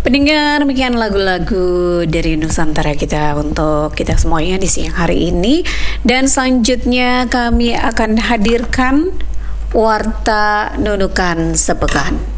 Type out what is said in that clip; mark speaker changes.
Speaker 1: Pendengar, demikian lagu-lagu dari Nusantara kita untuk kita semuanya di siang hari ini. Dan selanjutnya kami akan hadirkan Warta Nunukan Sepekan.